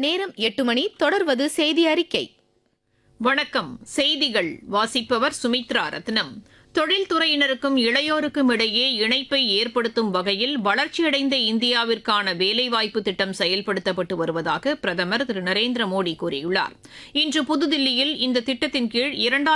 நேரம் 8 மணி. தொடர்வது செய்தி அறிக்கை. வணக்கம். செய்திகள் வாசிப்பவர் சுமித்ரா ரத்னம். தொழில்துறையினருக்கும் இளையோருக்கும் இடையே இணைப்பை ஏற்படுத்தும் வகையில் வளர்ச்சியடைந்த இந்தியாவிற்கான வேலைவாய்ப்பு திட்டம் செயல்படுத்தப்பட்டு வருவதாக பிரதமர் திரு நரேந்திர மோடி கூறியுள்ளார். இன்று புதுதில்லியில் இந்த திட்டத்தின் கீழ்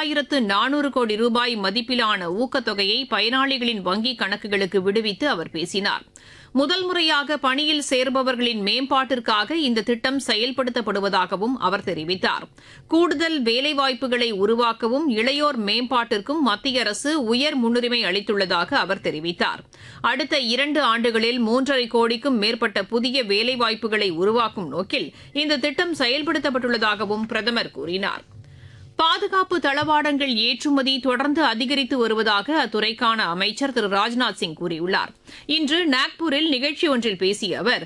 2400 கோடி ரூபாய் மதிப்பிலான ஊக்கத்தொகையை பயனாளிகளின் வங்கிக் கணக்குகளுக்கு விடுவித்து அவர் பேசினார். முதல் முறையாக பணியில் சேர்பவர்களின் மேம்பாட்டிற்காக இந்த திட்டம் செயல்படுத்தப்படுவதாகவும் அவர் தெரிவித்தார். கூடுதல் வேலைவாய்ப்புகளை உருவாக்கவும் இளையோர் மேம்பாட்டிற்கும் மத்திய அரசு உயர் முன்னுரிமை அளித்துள்ளதாக அவர் தெரிவித்தார். அடுத்த 2 ஆண்டுகளில் 3.5 கோடிக்கும் மேற்பட்ட புதிய வேலைவாய்ப்புகளை உருவாக்கும் நோக்கில் இந்த திட்டம் செயல்படுத்தப்பட்டுள்ளதாகவும் பிரதமர் கூறினார். பாதுகாப்பு தளவாடங்கள் ஏற்றுமதி தொடர்ந்து அதிகரித்து வருவதாக அத்துறைக்கான அமைச்சர் திரு ராஜ்நாத் சிங் கூறியுள்ளார். இன்று நாக்பூரில் நிகழ்ச்சி ஒன்றில் பேசிய அவர்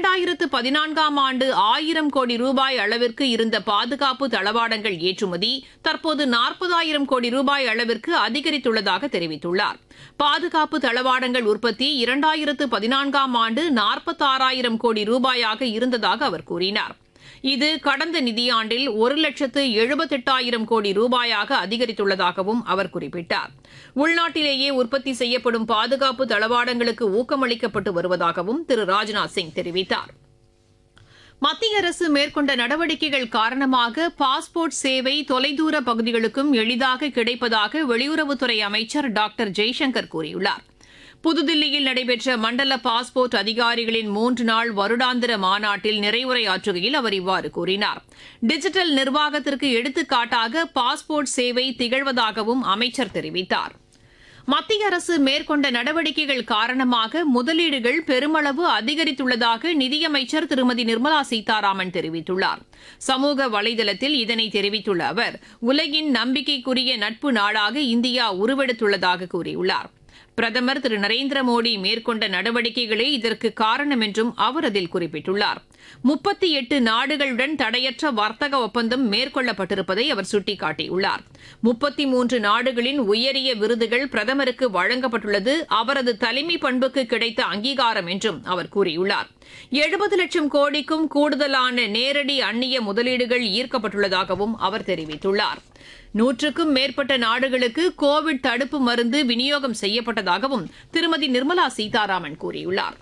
2014ஆம் ஆண்டு 1000 கோடி ரூபாய் அளவிற்கு இருந்த பாதுகாப்பு தளவாடங்கள் ஏற்றுமதி தற்போது 40,000 கோடி ரூபாய் அளவிற்கு அதிகரித்துள்ளதாக தெரிவித்துள்ளார். பாதுகாப்பு தளவாடங்கள் உற்பத்தி 2014ஆம் ஆண்டு 46,000 கோடி ரூபாயாக இருந்ததாக அவர் கூறினார். இது கடந்த நிதியாண்டில் 1,78,000 கோடி ரூபாயாக அதிகரித்துள்ளதாகவும் அவர் குறிப்பிட்டார். உள்நாட்டிலேயே உற்பத்தி செய்யப்படும் பாதுகாப்பு தளவாடங்களுக்கு ஊக்கமளிக்கப்பட்டு வருவதாகவும் திரு ராஜ்நாத் சிங் தெரிவித்தார். மத்திய அரசு மேற்கொண்ட நடவடிக்கைகள் காரணமாக பாஸ்போர்ட் சேவை தொலைதூர பகுதிகளுக்கும் எளிதாக கிடைப்பதாக வெளியுறவுத்துறை அமைச்சர் டாக்டர் ஜெய்சங்கர் கூறியுள்ளார். புதுதில்லியில் நடைபெற்ற மண்டல பாஸ்போர்ட் அதிகாரிகளின் 3 நாள் வருடாந்திர மாநாட்டில் நிறைவுரையாற்றுகையில் அவர் இவ்வாறு கூறினார். டிஜிட்டல் நிர்வாகத்திற்கு எடுத்துக்காட்டாக பாஸ்போர்ட் சேவை திகழ்வதாகவும் அமைச்சர் தெரிவித்தார். மத்திய அரசு மேற்கொண்ட நடவடிக்கைகள் காரணமாக முதலீடுகள் பெருமளவு அதிகரித்துள்ளதாக நிதியமைச்சர் திருமதி நிர்மலா சீதாராமன் தெரிவித்துள்ளார். சமூக வலைதளத்தில் இதனை தெரிவித்துள்ள அவர் உலகின் நம்பிக்கைக்குரிய நட்பு நாடாக இந்தியா உருவெடுத்துள்ளதாக கூறியுள்ளார். பிரதமர் திரு நரேந்திர மோடி மேற்கொண்ட நடவடிக்கைகளே இதற்கு காரணம் என்றும் அவர் அதில் குறிப்பிட்டுள்ளார். 38 நாடுகளுடன் தடையற்ற வர்த்தக ஒப்பந்தம் மேற்கொள்ளப்பட்டிருப்பதை அவர் சுட்டிக்காட்டியுள்ளார். 33 நாடுகளின் உயரிய விருதுகள் பிரதமருக்கு வழங்கப்பட்டுள்ளது அவரது தலைமை பண்புக்கு கிடைத்த அங்கீகாரம் என்றும் அவர் கூறியுள்ளார். 70 லட்சம் கோடிக்கும் கூடுதலான நேரடி அந்நிய முதலீடுகள் ஈர்க்கப்பட்டுள்ளதாகவும் அவர் தெரிவித்துள்ளார். 100க்கும் மேற்பட்ட நாடுகளுக்கு கோவிட் தடுப்பு மருந்து விநியோகம் செய்யப்பட்டதாகவும் திருமதி நிர்மலா சீதாராமன் கூறியுள்ளார்.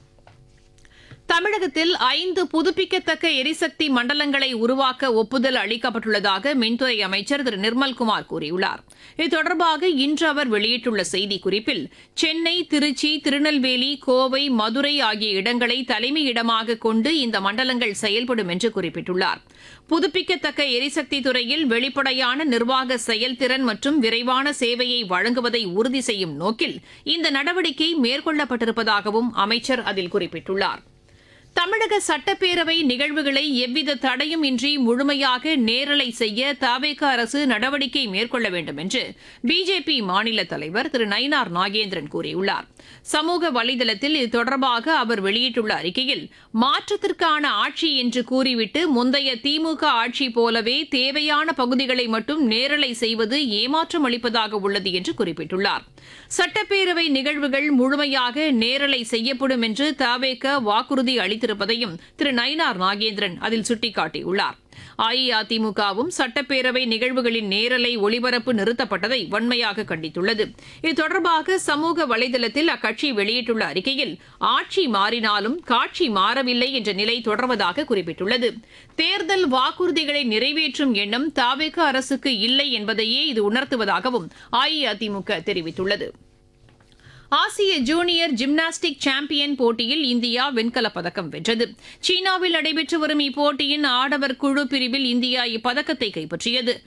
தமிழகத்தில் 5 புதுப்பிக்கத்தக்க எரிசக்தி மண்டலங்களை உருவாக்க ஒப்புதல் அளிக்கப்பட்டுள்ளதாக மின்துறை அமைச்சர் திரு நிர்மல்குமார் கூறியுள்ளார். இது தொடர்பாக இன்று அவர் வெளியிட்டுள்ள செய்திக்குறிப்பில் சென்னை, திருச்சி, திருநெல்வேலி, கோவை, மதுரை ஆகிய இடங்களை தலைமையிடமாக கொண்டு இந்த மண்டலங்கள் செயல்படும் என்று குறிப்பிட்டுள்ளார். புதுப்பிக்கத்தக்க எரிசக்தி துறையில் வெளிப்படையான நிர்வாக செயல்திறன் மற்றும் விரைவான சேவையை வழங்குவதை உறுதி செய்யும் நோக்கில் இந்த நடவடிக்கை மேற்கொள்ளப்பட்டிருப்பதாகவும் அமைச்சர் அதில் குறிப்பிட்டுள்ளார். தமிழக சட்டப்பேரவை நிகழ்வுகளை எவ்வித தடையும் இன்றி முழுமையாக நேரலை செய்ய தவேக அரசு நடவடிக்கை மேற்கொள்ள வேண்டும் என்று பிஜேபி மாநில தலைவர் திரு நயினார் நாகேந்திரன் கூறியுள்ளார். சமூக வலைதளத்தில் இது தொடர்பாக அவர் வெளியிட்டுள்ள அறிக்கையில் மாற்றத்திற்கான ஆட்சி என்று கூறிவிட்டு முந்தைய திமுக ஆட்சி போலவே தேவையான பகுதிகளை மட்டும் நேரலை செய்வது ஏமாற்றம் அளிப்பதாக உள்ளது என்று குறிப்பிட்டுள்ளார். சட்டப்பேரவை நிகழ்வுகள் முழுமையாக நேரலை செய்யப்படும் என்று தவேக வாக்குறுதி அளித்திருப்பதையும் திரு நயினார் நாகேந்திரன் அதில் சுட்டிக்காட்டியுள்ளார். அஇஅதிமுகவும் சட்டப்பேரவை நிகழ்வுகளின் நேரலை ஒளிபரப்பு நிறுத்தப்பட்டதை வன்மையாக கண்டித்துள்ளது. இது தொடர்பாக சமூக வலைதளத்தில் அக்கட்சி வெளியிட்டுள்ள அறிக்கையில் ஆட்சி மாறினாலும் காட்சி மாறவில்லை என்ற நிலை தொடர்வதாக குறிப்பிட்டுள்ளது. தேர்தல் வாக்குறுதிகளை நிறைவேற்றும் எண்ணம் தவேக அரசுக்கு இல்லை என்பதையே இது உணர்த்துவதாகவும் அஇஅதிமுக தெரிவித்துள்ளது. ஆசிய ஜூனியர் ஜிம்னாஸ்டிக் சாம்பியன் போட்டியில் இந்தியா வெண்கலப் பதக்கம் வென்றது. சீனாவில் நடைபெற்று வரும் இப்போட்டியின் ஆடவர் குழு பிரிவில் இந்தியா இப்பதக்கத்தை கைப்பற்றியது.